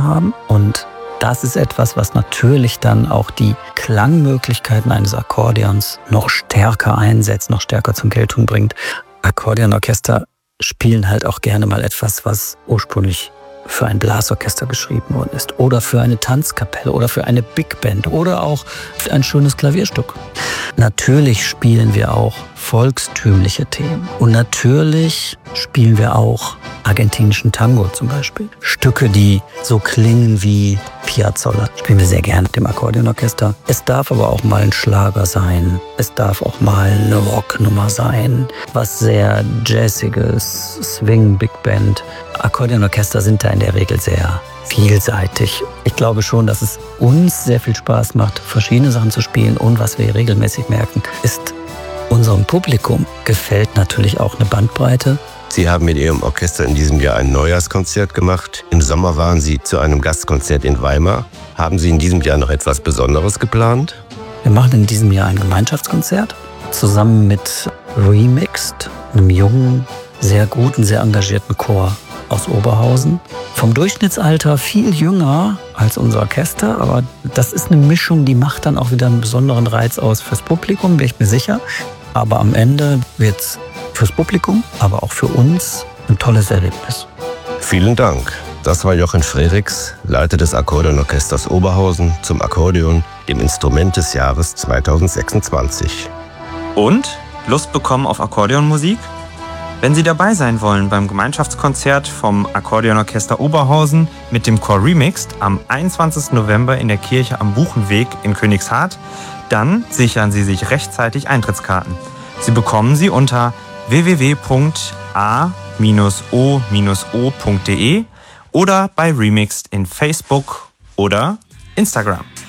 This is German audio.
haben. Und das ist etwas, was natürlich dann auch die Klangmöglichkeiten eines Akkordeons noch stärker einsetzt, noch stärker zur Geltung bringt. Akkordeonorchester spielen halt auch gerne mal etwas, was ursprünglich für ein Blasorchester geschrieben worden ist oder für eine Tanzkapelle oder für eine Big Band oder auch für ein schönes Klavierstück. Natürlich spielen wir auch volkstümliche Themen und natürlich spielen wir auch argentinischen Tango zum Beispiel. Stücke, die so klingen wie Piazzolla, spielen wir sehr gerne mit dem Akkordeonorchester. Es darf aber auch mal ein Schlager sein, es darf auch mal eine Rocknummer sein, was sehr Jazziges, Swing, Big Band. Akkordeonorchester sind da in der Regel sehr vielseitig. Ich glaube schon, dass es uns sehr viel Spaß macht, verschiedene Sachen zu spielen und was wir regelmäßig merken, ist, unserem Publikum gefällt natürlich auch eine Bandbreite. Sie haben mit Ihrem Orchester in diesem Jahr ein Neujahrskonzert gemacht. Im Sommer waren Sie zu einem Gastkonzert in Weimar. Haben Sie in diesem Jahr noch etwas Besonderes geplant? Wir machen in diesem Jahr ein Gemeinschaftskonzert zusammen mit Remixed, einem jungen, sehr guten, sehr engagierten Chor aus Oberhausen. Vom Durchschnittsalter viel jünger als unser Orchester, aber das ist eine Mischung, die macht dann auch wieder einen besonderen Reiz aus fürs Publikum, bin ich mir sicher. Aber am Ende wird's fürs Publikum, aber auch für uns ein tolles Erlebnis. Vielen Dank. Das war Jochen Frerichs, Leiter des Akkordeonorchesters Oberhausen, zum Akkordeon, dem Instrument des Jahres 2026. Und? Lust bekommen auf Akkordeonmusik? Wenn Sie dabei sein wollen beim Gemeinschaftskonzert vom Akkordeonorchester Oberhausen mit dem Chor Remixed am 21. November in der Kirche am Buchenweg in Königshardt, dann sichern Sie sich rechtzeitig Eintrittskarten. Sie bekommen sie unter www.a-o-o.de oder bei Remixed in Facebook oder Instagram.